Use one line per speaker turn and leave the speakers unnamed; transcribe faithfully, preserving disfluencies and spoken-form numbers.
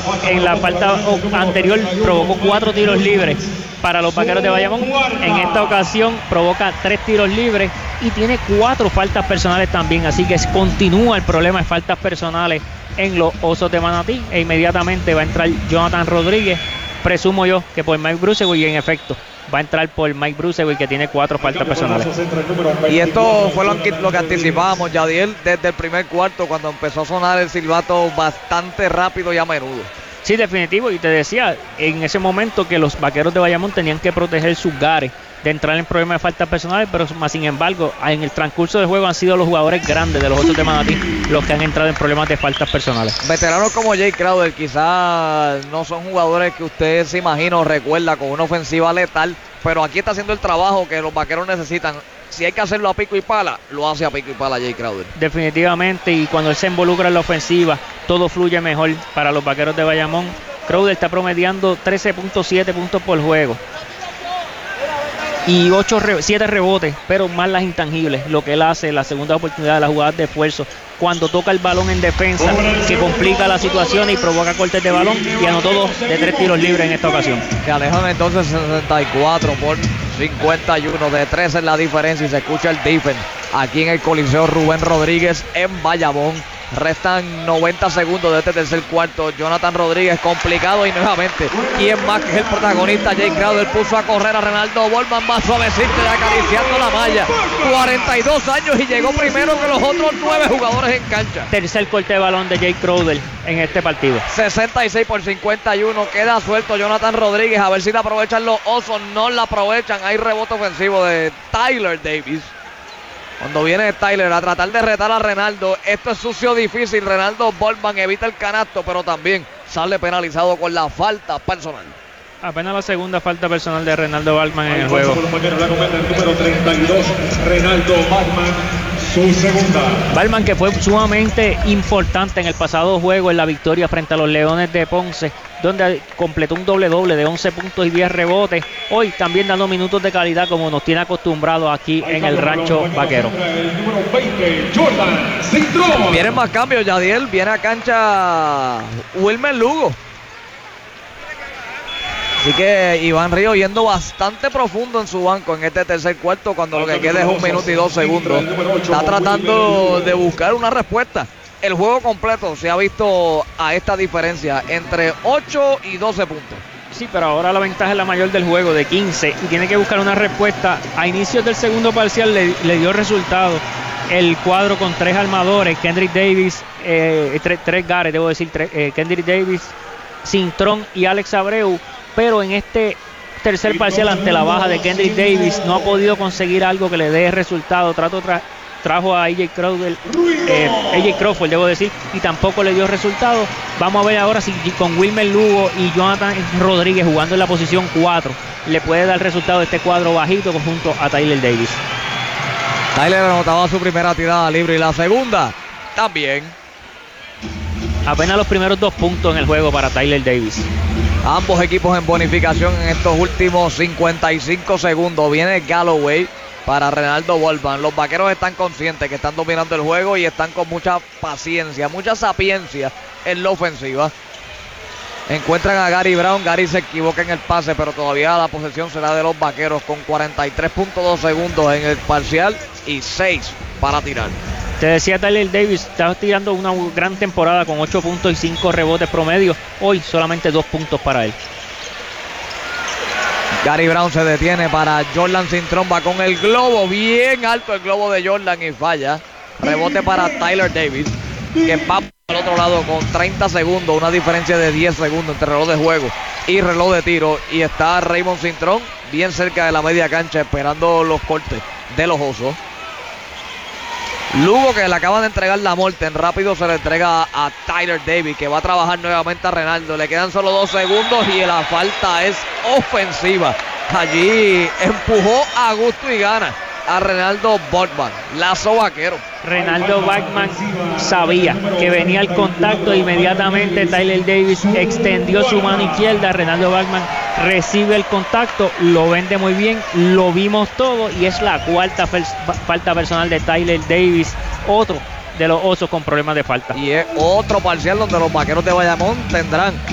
que en la falta anterior provocó cuatro tiros libres para los Vaqueros de Bayamón. En esta ocasión provoca tres tiros libres y tiene cuatro faltas personales también, así que continúa el problema de faltas personales en los Osos de Manatí, e inmediatamente va a entrar Jonathan Rodríguez, presumo yo que por Mike Brusewich, y en efecto va a entrar por Mike Brusewich, que tiene cuatro faltas personales.
Y esto fue lo que, lo que anticipábamos, Yadiel, desde el primer cuarto, cuando empezó a sonar el silbato bastante rápido y a menudo.
Sí, definitivo, y te decía en ese momento que los Vaqueros de Bayamón tenían que proteger sus gares de entrar en problemas de faltas personales, pero más sin embargo en el transcurso del juego han sido los jugadores grandes de los Osos de Manatí los que han entrado en problemas de faltas personales.
Veteranos como Jay Crowder quizás no son jugadores que usted se imagina o recuerda con una ofensiva letal, pero aquí está haciendo el trabajo que los Vaqueros necesitan. Si hay que hacerlo a pico y pala, lo hace a pico y pala Jay Crowder.
Definitivamente, y cuando él se involucra en la ofensiva, todo fluye mejor para los Vaqueros de Bayamón. Crowder está promediando trece punto siete puntos por juego y ocho, siete rebotes, pero más las intangibles, lo que él hace, la segunda oportunidad, las jugadas de esfuerzo, cuando toca el balón en defensa, que complica la situación y provoca cortes de balón, y anotó dos de tres tiros libres en esta ocasión.
Que alejan entonces sesenta y cuatro por cincuenta y uno, de tres en la diferencia, y se escucha el defense aquí en el Coliseo Rubén Rodríguez en Bayamón. Restan noventa segundos de este tercer cuarto. Jonathan Rodríguez complicado y nuevamente, ¿quién más que el protagonista? Jay Crowder puso a correr a Renaldo Bolman más suavecito y acariciando la malla. cuarenta y dos años y llegó primero que los otros nueve jugadores en cancha.
Tercer corte de balón de Jay Crowder en este partido.
sesenta y seis por cincuenta y uno. Queda suelto Jonathan Rodríguez. A ver si la aprovechan los Osos. No la aprovechan. Hay rebote ofensivo de Tyler Davis. Cuando viene Tyler a tratar de retar a Renaldo, esto es sucio, difícil. Renaldo Bolman evita el canasto, pero también sale penalizado con la falta personal.
Apenas la segunda falta personal de Renaldo Bolman en el juego.
Número treinta y dos, Renaldo Bolman, su segunda.
Bolman, que fue sumamente importante en el pasado juego en la victoria frente a los Leones de Ponce, donde completó un doble doble de once puntos y diez rebotes. Hoy también dando minutos de calidad como nos tiene acostumbrados aquí en el Rancho Vaquero.
Vienen más cambios, Yadiel. Viene a cancha Wilmer Lugo. Así que Iván Río yendo bastante profundo en su banco en este tercer cuarto, cuando lo que queda es un minuto y dos segundos. Está tratando de buscar una respuesta. El juego completo se ha visto a esta diferencia entre ocho y doce puntos.
Sí, pero ahora la ventaja es la mayor del juego, de quince, y tiene que buscar una respuesta. A inicios del segundo parcial le, le dio resultado el cuadro con tres armadores, Kendrick Davis, eh, tres, tres gares, debo decir, tres, eh, Kendrick Davis, Cintrón y Alex Abreu, pero en este tercer parcial, ante la baja de Kendrick Davis, no ha podido conseguir algo que le dé resultado. Trato tra trajo a A J Crowder, eh, A J Crawford, debo decir, y tampoco le dio resultado. Vamos a ver ahora si con Wilmer Lugo y Jonathan Rodríguez jugando en la posición cuatro le puede dar resultado de este cuadro bajito junto a Tyler Davis.
Tyler anotaba su primera tirada libre y la segunda también.
Apenas los primeros dos puntos en el juego para Tyler Davis.
Ambos equipos en bonificación en estos últimos cincuenta y cinco segundos. Viene Galloway para Renaldo Bolman. Los Vaqueros están conscientes que están dominando el juego y están con mucha paciencia, mucha sapiencia en la ofensiva. Encuentran a Gary Brown. Gary se equivoca en el pase, pero todavía la posesión será de los Vaqueros con cuarenta y tres punto dos segundos en el parcial y seis para tirar.
Te decía, Tyler Davis está tirando una gran temporada con ocho puntos y cinco rebotes promedio. Hoy solamente dos puntos para él.
Gary Brown se detiene para Jordan Cintrón. Va con el globo bien alto, el globo de Jordan, y falla. Rebote para Tyler Davis, que va al otro lado con treinta segundos. Una diferencia de diez segundos entre reloj de juego y reloj de tiro. Y está Raymond Cintrón bien cerca de la media cancha esperando los cortes de los Osos. Lugo, que le acaban de entregar la muerte, en rápido se le entrega a Tyler Davis, que va a trabajar nuevamente a Renaldo. Le quedan solo dos segundos y la falta es ofensiva. Allí empujó a gusto y gana a Renaldo Bolman. Lazo vaquero.
Renaldo Bolman sabía que venía el contacto. Inmediatamente Tyler Davis extendió su mano izquierda. Renaldo Bolman recibe el contacto, lo vende muy bien, lo vimos todo, y es la cuarta falta personal de Tyler Davis, otro de los Osos con problemas de falta.
Y es otro parcial donde los Vaqueros de Bayamón tendrán